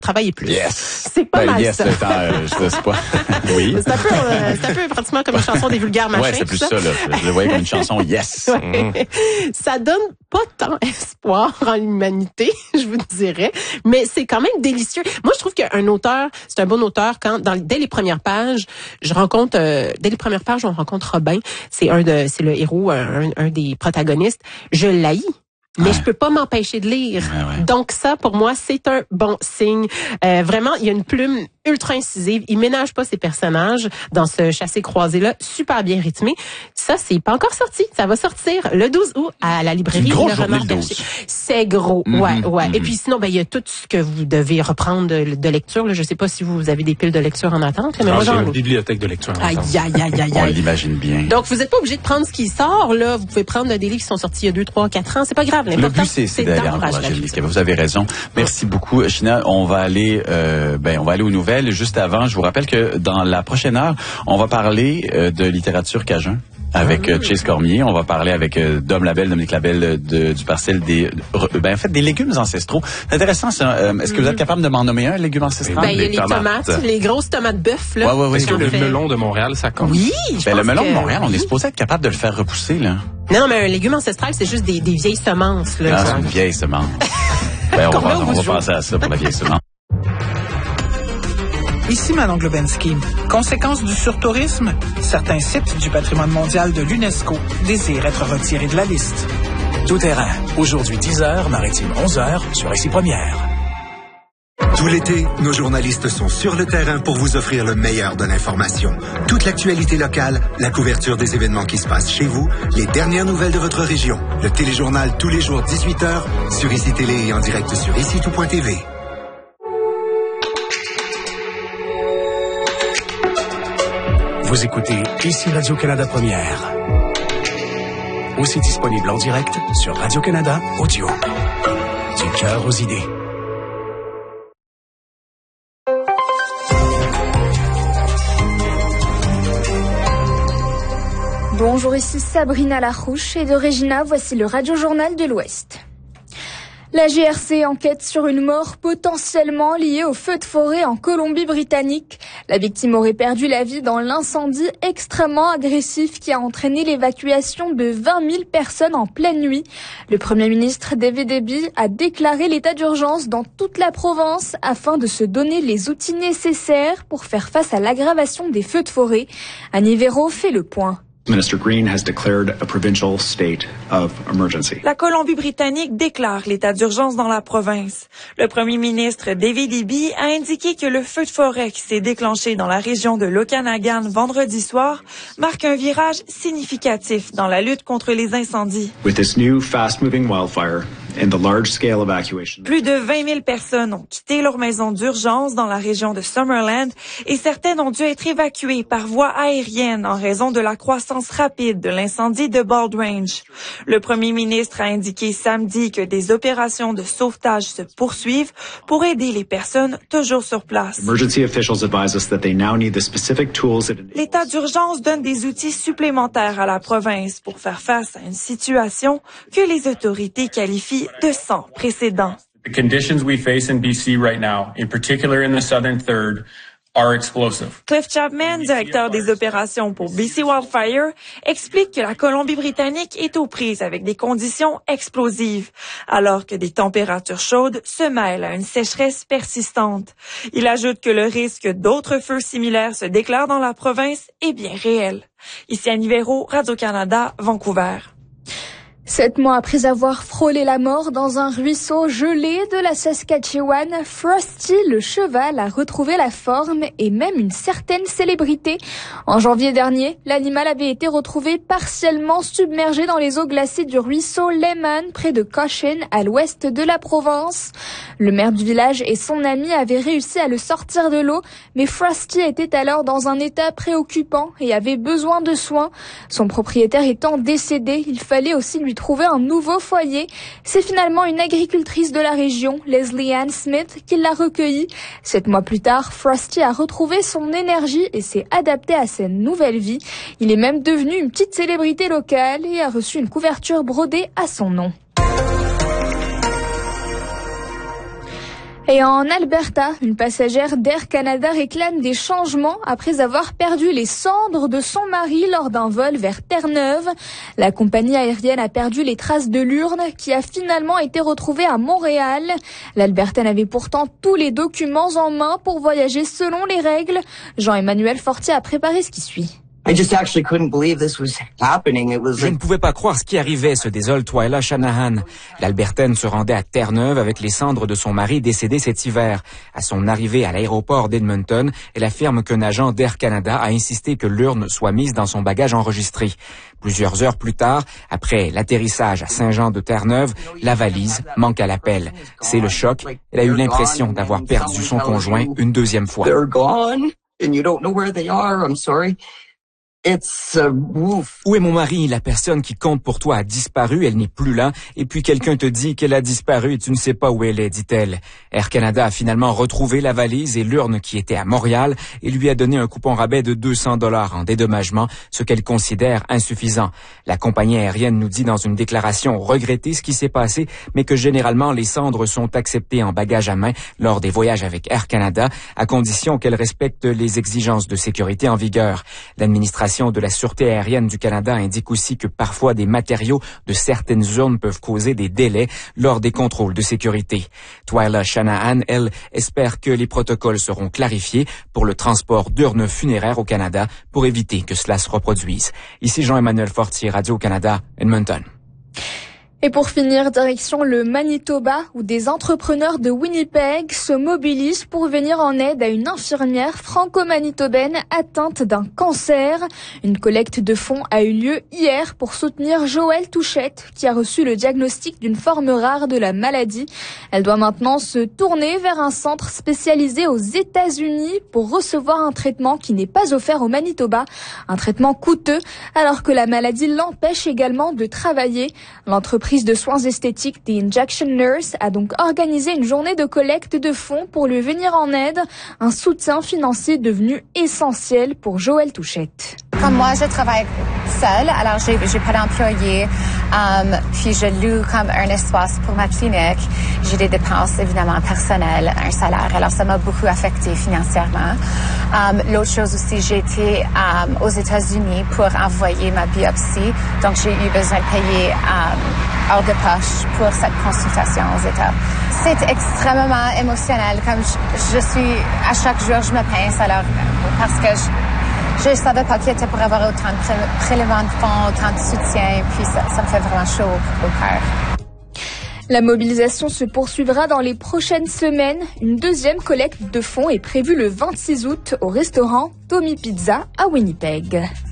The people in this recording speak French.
travailler plus. Yes! C'est pas mal yes, ça. Je sais pas. Oui. C'est un peu pratiquement comme une chanson des vulgaires machins. Ouais, c'est plus ça, là. Je le voyais comme une chanson yes. Ouais. Ça donne pas tant espoir en l'humanité, je vous dirais, mais c'est quand même délicieux. Moi, je trouve qu'un auteur, c'est un bon auteur quand dès les premières pages, on rencontre Robin, c'est le héros, un des protagonistes. Je l'haïs. Mais je peux pas m'empêcher de lire. Ouais. Donc ça, pour moi, c'est un bon signe. Vraiment, il y a une plume ultra incisive. Il ménage pas ses personnages dans ce chassé-croisé-là, super bien rythmé. Ça, c'est pas encore sorti. Ça va sortir le 12 août à la librairie. Une grosse journée le 12. C'est gros, ouais. Et puis sinon, il y a tout ce que vous devez reprendre de lecture. Là. Je sais pas si vous avez des piles de lecture en attente. Mais moi, j'ai une bibliothèque de lecture en attente. Aïe. On l'imagine bien. Donc, vous êtes pas obligé de prendre ce qui sort, là. Vous pouvez prendre des livres qui sont sortis il y a 2, 3, 4 ans. C'est pas grave. Le but, c'est d'aller encourager les lecteurs. Vous avez raison. Merci beaucoup, China. On va aller aux nouvelles. Juste avant, je vous rappelle que dans la prochaine heure, on va parler de littérature cajun avec Chase Cormier. On va parler avec Dominique Labelle du parcelle des légumes ancestraux. C'est intéressant, ça. Est-ce que vous êtes capable de m'en nommer un, légume ancestral? Il y a les tomates, les grosses tomates bœuf, là. Ouais. Est-ce que le melon de Montréal, ça compte? Oui, le melon de Montréal, on est supposé être capable de le faire repousser, là. Non, mais un légume ancestral, c'est juste des vieilles semences, là. Ah, c'est une vieille semence. On va penser à ça pour la vieille semence. Ici Manon Globensky. Conséquence du surtourisme, certains sites du patrimoine mondial de l'UNESCO désirent être retirés de la liste. Tout terrain. Aujourd'hui 10h, maritime 11h, sur Ici Première. Tout l'été, nos journalistes sont sur le terrain pour vous offrir le meilleur de l'information. Toute l'actualité locale, la couverture des événements qui se passent chez vous, les dernières nouvelles de votre région. Le téléjournal tous les jours 18h sur ICI Télé et en direct sur ICI-tout.tv. Vous écoutez Ici Radio-Canada Première. Aussi disponible en direct sur Radio-Canada Audio. Du cœur aux idées. Bonjour, ici Sabrina Larouche et de Regina, voici le Radio-Journal de l'Ouest. La GRC enquête sur une mort potentiellement liée au feu de forêt en Colombie-Britannique. La victime aurait perdu la vie dans l'incendie extrêmement agressif qui a entraîné l'évacuation de 20 000 personnes en pleine nuit. Le Premier ministre David Eby a déclaré l'état d'urgence dans toute la province afin de se donner les outils nécessaires pour faire face à l'aggravation des feux de forêt. Annie Véro fait le point. Minister Green has declared a provincial state of emergency. La Colombie-Britannique déclare l'état d'urgence dans la province. Le premier ministre David Eby a indiqué que le feu de forêt qui s'est déclenché dans la région de l'Okanagan vendredi soir marque un virage significatif dans la lutte contre les incendies. With this new fast-moving wildfire and the large-scale evacuation. Plus de 20 000 personnes ont quitté leur maison d'urgence dans la région de Summerland et certaines ont dû être évacuées par voie aérienne en raison de la croissance rapide de l'incendie de Bald Range. Le premier ministre a indiqué samedi que des opérations de sauvetage se poursuivent pour aider les personnes toujours sur place. Emergency officials advise us that they now need the specific tools. L'état d'urgence donne des outils supplémentaires à la province pour faire face à une situation que les autorités qualifient de sans précédent. The conditions we face in BC right now, in particular in the southern third, are explosive. Cliff Chapman, directeur des opérations pour BC Wildfire, explique que la Colombie-Britannique est aux prises avec des conditions explosives, alors que des températures chaudes se mêlent à une sécheresse persistante. Il ajoute que le risque d'autres feux similaires se déclarent dans la province est bien réel. Ici Annie Véro, Radio-Canada, Vancouver. 7 mois après avoir frôlé la mort dans un ruisseau gelé de la Saskatchewan, Frosty le cheval a retrouvé la forme et même une certaine célébrité. En janvier dernier, l'animal avait été retrouvé partiellement submergé dans les eaux glacées du ruisseau Lehman près de Cochin à l'ouest de la province. Le maire du village et son ami avaient réussi à le sortir de l'eau, mais Frosty était alors dans un état préoccupant et avait besoin de soins. Son propriétaire étant décédé, il fallait aussi lui trouver un nouveau foyer. C'est finalement une agricultrice de la région, Leslie Ann Smith, qui l'a recueilli. 7 mois plus tard, Frosty a retrouvé son énergie et s'est adapté à sa nouvelle vie. Il est même devenu une petite célébrité locale et a reçu une couverture brodée à son nom. Et en Alberta, une passagère d'Air Canada réclame des changements après avoir perdu les cendres de son mari lors d'un vol vers Terre-Neuve. La compagnie aérienne a perdu les traces de l'urne qui a finalement été retrouvée à Montréal. L'Albertaine avait pourtant tous les documents en main pour voyager selon les règles. Jean-Emmanuel Fortier a préparé ce qui suit. Je ne pouvais pas croire ce qui arrivait, se désole Twyla Shanahan. L'Albertaine se rendait à Terre-Neuve avec les cendres de son mari décédé cet hiver. À son arrivée à l'aéroport d'Edmonton, elle affirme qu'un agent d'Air Canada a insisté que l'urne soit mise dans son bagage enregistré. Plusieurs heures plus tard, après l'atterrissage à Saint-Jean-de-Terre-Neuve, la valise manque à l'appel. C'est le choc. Elle a eu l'impression d'avoir perdu son conjoint une deuxième fois. Où est mon mari? La personne qui compte pour toi a disparu, elle n'est plus là, et puis quelqu'un te dit qu'elle a disparu et tu ne sais pas où elle est, dit-elle. Air Canada a finalement retrouvé la valise et l'urne qui était à Montréal et lui a donné un coupon rabais de 200 $ en dédommagement, ce qu'elle considère insuffisant. La compagnie aérienne nous dit dans une déclaration regretter ce qui s'est passé, mais que généralement les cendres sont acceptées en bagage à main lors des voyages avec Air Canada, à condition qu'elles respectent les exigences de sécurité en vigueur. L'administration de la Sûreté aérienne du Canada indique aussi que parfois des matériaux de certaines urnes peuvent causer des délais lors des contrôles de sécurité. Twyla Shanahan, elle, espère que les protocoles seront clarifiés pour le transport d'urnes funéraires au Canada pour éviter que cela se reproduise. Ici Jean-Emmanuel Fortier, Radio-Canada, Edmonton. Et pour finir, direction le Manitoba, où des entrepreneurs de Winnipeg se mobilisent pour venir en aide à une infirmière franco-manitobaine atteinte d'un cancer. Une collecte de fonds a eu lieu hier pour soutenir Joëlle Touchette, qui a reçu le diagnostic d'une forme rare de la maladie. Elle doit maintenant se tourner vers un centre spécialisé aux États-Unis pour recevoir un traitement qui n'est pas offert au Manitoba. Un traitement coûteux, alors que la maladie l'empêche également de travailler. L'entreprise de soins esthétiques The Injection Nurse a donc organisé une journée de collecte de fonds pour lui venir en aide, un soutien financier devenu essentiel pour Joëlle Touchette. Comme moi, je travaille seule, alors j'ai pas d'employé, puis je loue comme un espace pour ma clinique. J'ai des dépenses évidemment personnelles, un salaire, alors ça m'a beaucoup affecté financièrement. L'autre chose aussi, j'ai été aux États-Unis pour envoyer ma biopsie, donc j'ai eu besoin de payer hors de poche pour cette consultation aux États. C'est extrêmement émotionnel, comme je suis, à chaque jour, je me pince, alors parce que je ne savais pas qu'il était pour avoir autant de prélèvements de fonds, autant de soutien, puis ça me fait vraiment chaud au cœur. La mobilisation se poursuivra dans les prochaines semaines. Une deuxième collecte de fonds est prévue le 26 août au restaurant Tommy Pizza à Winnipeg.